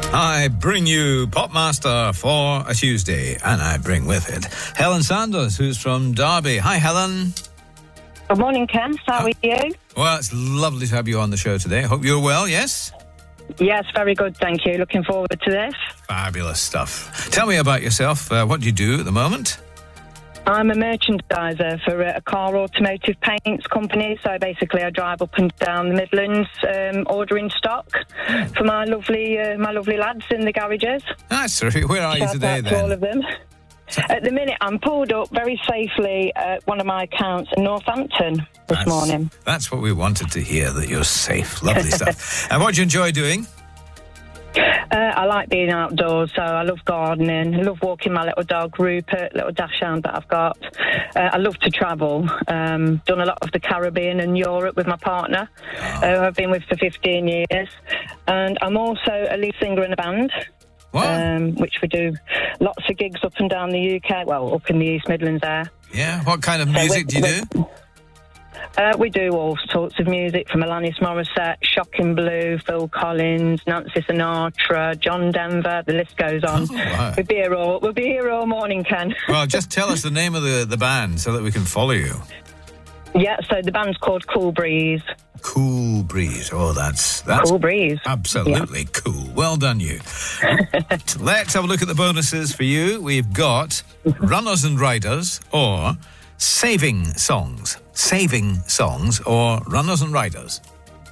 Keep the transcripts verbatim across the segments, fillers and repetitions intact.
I bring you Popmaster for a Tuesday, and I bring with it Helen Sanders, who's from Derby. Hi, Helen. Good morning, Ken. How are you? Well, it's lovely to have you on the show today. Hope you're well, yes? Yes, very good, thank you. Looking forward to this. Fabulous stuff. Tell me about yourself. Uh, what do you do at the moment? I'm a merchandiser for a car automotive paints company. So basically, I drive up and down the Midlands, um, ordering stock for my lovely, uh, my lovely lads in the garages. That's terrific. Where are you Shout today, out then? to all of them. At the minute, I'm pulled up very safely at one of my accounts in Northampton this that's, morning. That's what we wanted to hear, that you're safe. Lovely stuff. And what do you enjoy doing? Uh, I like being outdoors, so I love gardening. I love walking my little dog, Rupert, little dachshund that I've got. Uh, I love to travel. Um, done a lot of the Caribbean and Europe with my partner, oh. uh, I've been with for fifteen years. And I'm also a lead singer in a band. Um, which we do lots of gigs up and down the U K, well, up in the East Midlands there. Yeah, what kind of music do you do? Uh, we do all sorts of music, from Alanis Morissette, Shocking Blue, Phil Collins, Nancy Sinatra, John Denver, the list goes on. Oh, wow. We'll be here all, we'll be here all morning, Ken. Well, just tell us the name of the, the band so that we can follow you. Yeah, so the band's called Cool Breeze. Cool Breeze. Oh, that's... that's Cool Breeze. Absolutely yeah. Cool. Well done, you. Let's have a look at the bonuses for you. We've got Runners and Riders or Saving Songs. Saving Songs or Runners and Riders.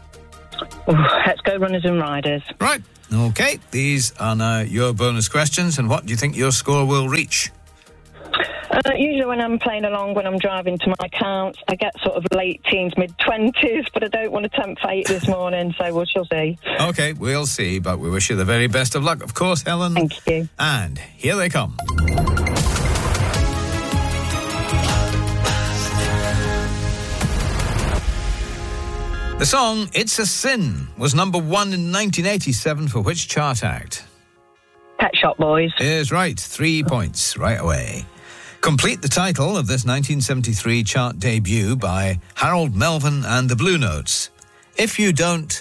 Oh, let's go Runners and Riders. Right. Okay. These are now your bonus questions. And what do you think your score will reach? Uh, usually when I'm playing along, when I'm driving to my accounts, I get sort of late teens, mid-twenties, but I don't want to tempt fate this morning, so we shall see. OK, we'll see, but we wish you the very best of luck, of course, Helen. Thank you. And here they come. The song It's a Sin was number one in nineteen eighty-seven for which chart act? Pet Shop Boys. Is right. Three points right away. Complete the title of this nineteen seventy-three chart debut by Harold Melvin and the Blue Notes. If you don't...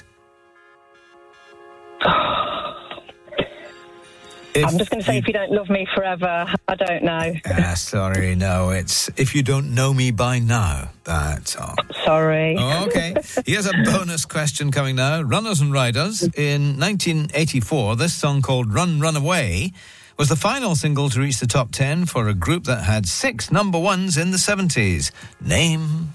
If I'm just going to say, you... if you don't love me forever, I don't know. Ah, sorry, no, it's If You Don't Know Me By Now, that song. Sorry. Oh, okay. Here's a bonus question coming now. Runners and Riders. In nineteen eighty-four, this song called Run, Run Away was the final single to reach the top ten for a group that had six number ones in the seventies. Name